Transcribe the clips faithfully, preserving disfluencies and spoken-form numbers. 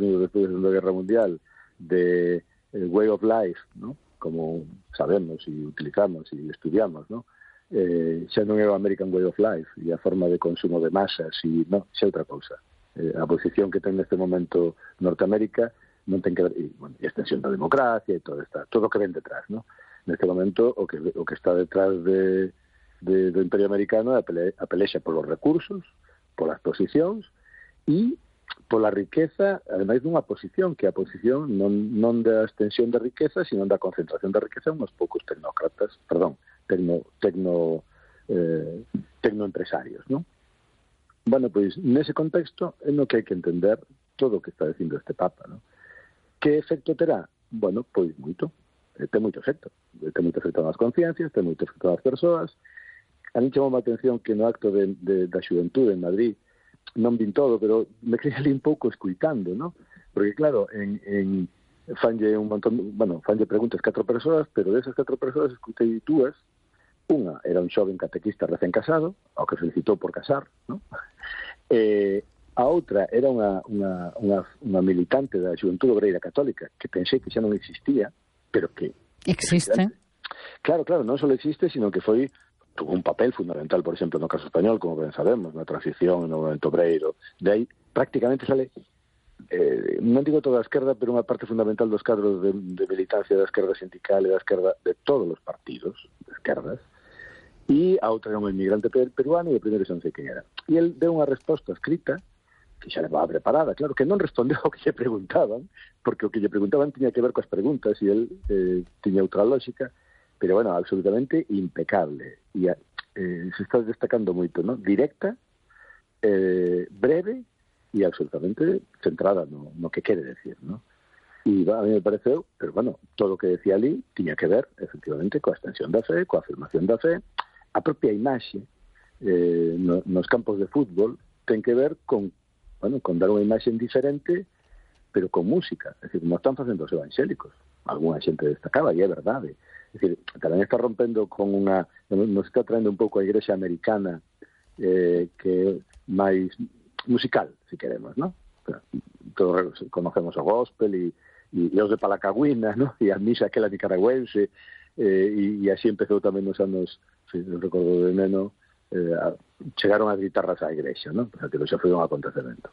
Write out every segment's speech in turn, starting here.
Unidos despois da Segunda Guerra Mundial de eh, way of life, ¿no? Como sabemos e utilizamos e estudiamos, ¿no? Eh, xa non é o American way of life e a forma de consumo de masas e non, xa outra cousa. Eh, a posición que ten neste momento Norteamérica non ten que ver, e, bueno, a extensión da democracia e todo, está, todo o que ven detrás, ¿no? Neste momento o que, o que está detrás de, de, do Imperio Americano é a, pele, a pelexa polos recursos, polas posicións e pola riqueza, ademais dunha posición, que a posición non, non da extensión da riqueza, sino da concentración da riqueza uns poucos tecnócratas, perdón, tecno, tecno, eh, tecnoempresarios, non? Bueno, pois, nese contexto é no que hai que entender todo o que está dicindo este Papa, non? Que efecto terá? Bueno, pois moito, ten moito efecto, ten moito efecto nas conciencias, ten moito efecto nas persoas. A mí chamou a atención que no acto de, de, da xuventude en Madrid, non vin todo, pero me quedé ali un pouco escuitando, ¿no? Porque claro, en, en fanlle un montón, bueno, fanlle preguntas catro persoas, pero desas catro persoas escutei dúas. Unha era un xoven catequista recén casado, ao que felicitou por casar, ¿no? Eh, a outra era unha, unha, unha, unha militante da Xuventude Obreira Católica, que pensei que xa non existía, pero que existe. Claro, claro, non só existe, sino que foi tuvo un papel fundamental, por exemplo, no caso español, como ben sabemos, na transición, no movimento obreiro. De aí, prácticamente sale, eh, non digo toda a esquerda, pero unha parte fundamental dos cadros de, de militancia da esquerda sindical e da esquerda de todos os partidos de esquerdas. E a outra era un inmigrante peruano e o primeiro xa non sei quen era. E el deu unha resposta escrita, que xa levaba preparada, claro, que non respondeu ao que lle preguntaban, porque o que lle preguntaban tiña que ver coas preguntas e el eh, tiña outra lógica, pero, bueno, absolutamente impecable. E eh, se está destacando moito, ¿no? Directa, eh, breve e absolutamente centrada no, no que quere decir, ¿no? E a mí me pareceu, pero, bueno, todo o que decía ali tiña que ver, efectivamente, coa extensión da fe, coa afirmación da fe. A propia imaxe eh, no, nos campos de fútbol ten que ver con, bueno, con dar unha imaxe diferente, pero con música. É dicir, como están facendo os evangélicos. Alguna xente destacaba, e é verdade. É dicir, tamén está rompendo con unha... Nos está traendo un pouco a igrexa americana, eh, que máis musical, se queremos, ¿no? Todos conocemos o gospel e, e, e os de Palacagüina, ¿no? E a misa aquela nicaragüense, eh, e, e así empezou tamén nos anos, se non recordo de neno, eh, a, chegaron as guitarras á igrexa, ¿no? O sea, que xa foi un acontecemento.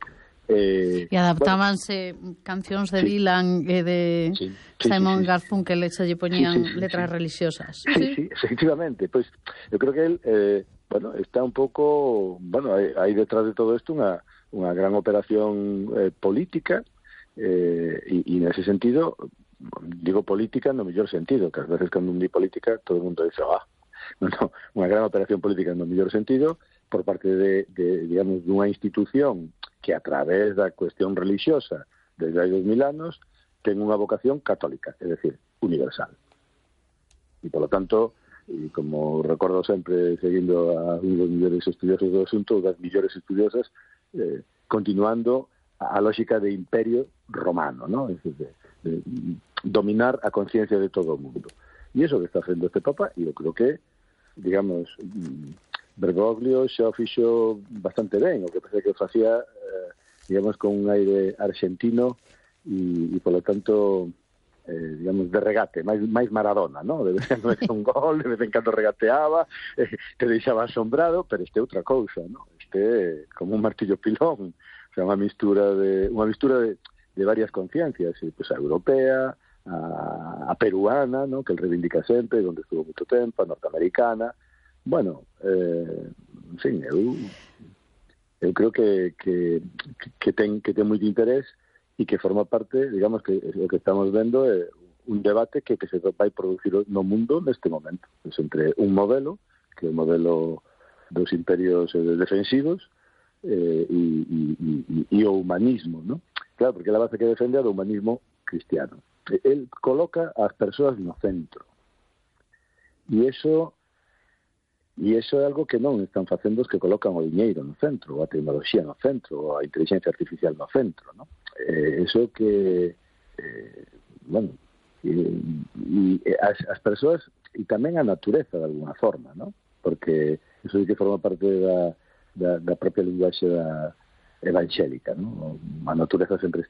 Eh, e adaptábanse bueno, cancións de sí. Dylan e de sí. Sí, Simon sí, sí, Garfunkel, sí. Se lle poñían sí, sí, sí, sí. letras religiosas. Sí, sí, sí, efectivamente. Pois, pues, eu creo que él, eh, bueno, está un pouco, bueno, hai, hai detrás de todo isto unha, unha gran operación eh, política, eh, e, e nese sentido, digo política no mellor sentido, que ás veces cando un di política, todo o mundo dice, ah, no, no, unha gran operación política no mellor sentido, por parte de, de digamos, dunha institución que a través da cuestión religiosa desde hai dos mil anos ten unha vocación católica, é dicir, universal. E, polo tanto, e como recordo sempre, seguindo a un dos millores estudiosos do asunto, das millores estudiosas, eh, continuando a, a lógica de imperio romano, ¿no? Es decir, de, de dominar a conciencia de todo o mundo. E iso que está facendo este Papa, e eu creo que, digamos, Bergoglio xa o fixo bastante ben, o que pasa que o facía, eh, digamos, con un aire argentino e, e polo tanto, eh, digamos, de regate, máis, máis Maradona, ¿no? De vez en cando un gol, de vez en cando regateaba, eh, te deixaba asombrado, pero este é outra cousa, ¿no? Este é como un martillo pilón, o sea, unha mistura de unha mistura de, de varias conciencias, e, pues, a europea, a, a peruana, ¿no? Que el reivindica sempre, onde estuvo moito tempo, a norteamericana. Bueno, eh, en fin, eu, eu creo que, que, que, ten, que ten moito interés e que forma parte, digamos, que o que estamos vendo é un debate que, que se vai producir no mundo neste momento. Es entre un modelo, que é o modelo dos imperios defensivos, eh, e, e, e, e o humanismo, ¿no? Claro, porque la base que defende é o humanismo cristiano. El coloca as persoas no centro. E iso... E iso é algo que non están facendo os que colocan o diñeiro no centro, ou a tecnoloxía no centro, ou a inteligencia artificial no centro, ¿no? Eh, eso que, eh, bueno, e, e as, as persoas, e tamén a natureza de alguna forma, ¿no? Porque eso é que forma parte da, da, da propia linguaxe da evangélica, ¿no? A natureza sempre